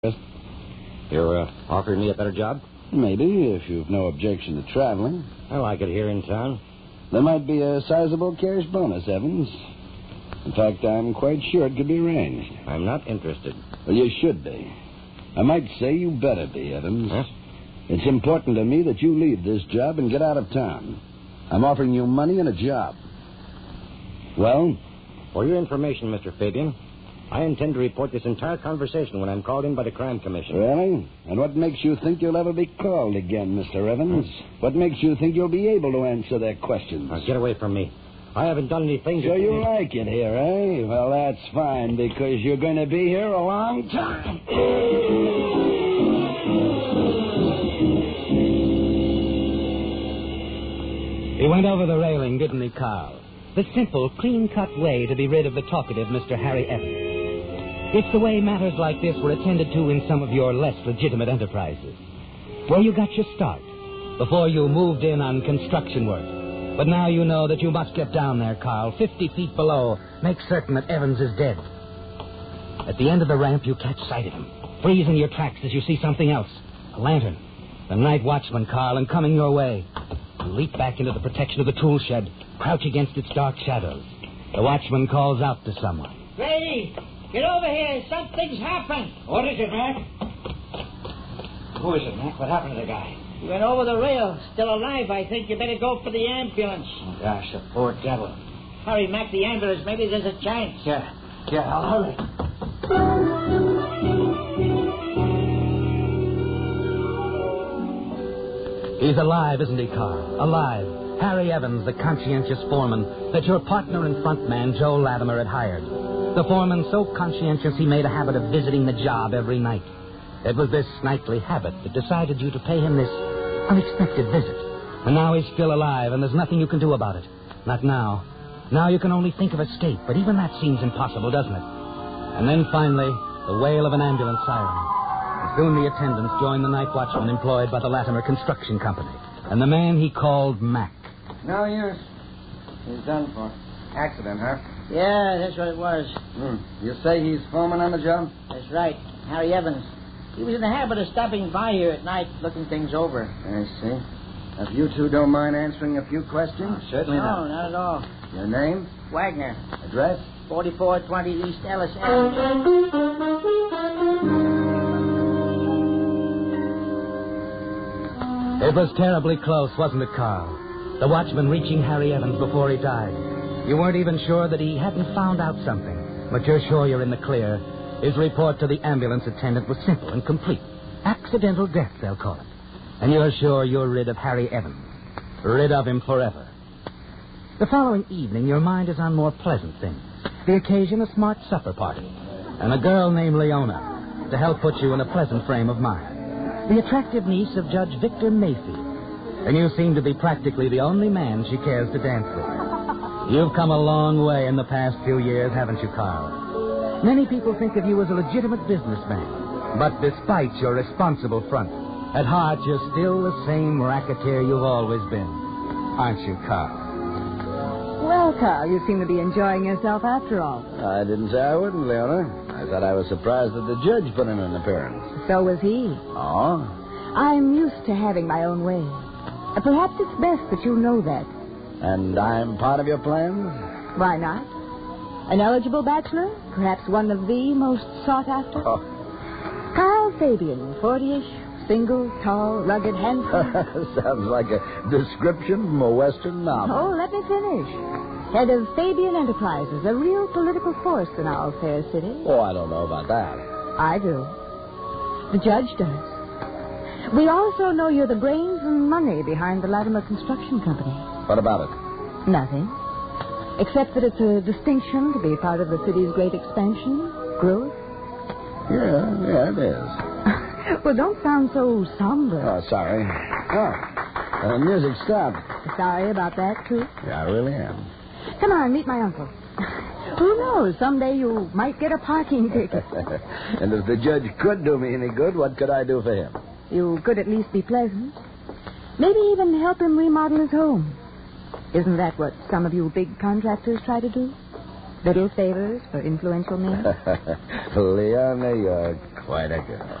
You're offering me a better job? Maybe, if you've no objection to traveling. I like it here in town. There might be a sizable cash bonus, Evans. In fact, I'm quite sure it could be arranged. I'm not interested. Well, you should be. I might say you better be, Evans. Huh? It's important to me that you leave this job and get out of town. I'm offering you money and a job. Well? For your information, Mr. Fabian, I intend to report this entire conversation when I'm called in by the Crime Commission. Really? And what makes you think you'll ever be called again, Mr. Evans? What makes you think you'll be able to answer their questions? Now, get away from me. I haven't done anything. So you like it here, eh? Well, that's fine, because you're going to be here a long time. He went over the railing, didn't he, Carl? The simple, clean-cut way to be rid of the talkative Mr. Harry Evans. It's the way matters like this were attended to in some of your less legitimate enterprises. Where you got your start, before you moved in on construction work. But now you know that you must get down there, Carl, 50 feet below. Make certain that Evans is dead. At the end of the ramp, you catch sight of him. Freeze in your tracks as you see something else. A lantern. The night watchman, Carl, and coming your way. You leap back into the protection of the tool shed, crouch against its dark shadows. The watchman calls out to someone. Grady, get over here. Something's happened. What is it, Mac? Who is it, Mac? What happened to the guy? He went over the rail. Still alive, I think. You better go for the ambulance. Oh, gosh, the poor devil. Hurry, Mac, the ambulance. Maybe there's a chance. Yeah, I'll hurry. He's alive, isn't he, Carl? Alive. Harry Evans, the conscientious foreman that your partner and frontman, Joe Latimer, had hired. The foreman so conscientious he made a habit of visiting the job every night. It was this nightly habit that decided you to pay him this unexpected visit. And now he's still alive, and there's nothing you can do about it. Not now. Now you can only think of escape, but even that seems impossible, doesn't it? And then finally, the wail of an ambulance siren. And soon the attendants joined the night watchman employed by the Latimer Construction Company, and the man he called Mac. No use. He's done for. Accident, huh? Yeah, that's what it was. You say he's foreman on the job? That's right. Harry Evans. He was in the habit of stopping by here at night, looking things over. I see. If you two don't mind answering a few questions? Certainly No, not at all. Your name? Wagner, Address? 4420 East Ellis Avenue. It was terribly close, wasn't it, Carl? The watchman reaching Harry Evans before he died. You weren't even sure that he hadn't found out something, but you're sure you're in the clear. His report to the ambulance attendant was simple and complete. Accidental death, they'll call it. And you're sure you're rid of Harry Evans. Rid of him forever. The following evening, your mind is on more pleasant things. The occasion, a smart supper party. And a girl named Leona to help put you in a pleasant frame of mind. The attractive niece of Judge Victor Mayfield. And you seem to be practically the only man she cares to dance with. You've come a long way in the past few years, haven't you, Carl? Many people think of you as a legitimate businessman. But despite your responsible front, at heart you're still the same racketeer you've always been. Aren't you, Carl? Well, Carl, you seem to be enjoying yourself after all. I didn't say I wouldn't, Leona. I thought I was surprised that the judge put in an appearance. So was he. Oh? I'm used to having my own way. Perhaps it's best that you know that. And I'm part of your plans? Why not? An eligible bachelor? Perhaps one of the most sought after? Oh. Carl Fabian, 40-ish, single, tall, rugged, handsome. Sounds like a description from a Western novel. Oh, let me finish. Head of Fabian Enterprises, a real political force in our fair city. Oh, I don't know about that. I do. The judge does. We also know you're the brains and money behind the Latimer Construction Company. What about it? Nothing. Except that it's a distinction to be part of the city's great expansion, growth. Yeah, it is. Well, don't sound so somber. Oh, sorry. Oh, the music stopped. Sorry about that, too. Yeah, I really am. Come on, meet my uncle. Who knows? Someday you might get a parking ticket. And if the judge could do me any good, what could I do for him? You could at least be pleasant. Maybe even help him remodel his home. Isn't that what some of you big contractors try to do? Little favors for influential men? Leona, you're quite a girl.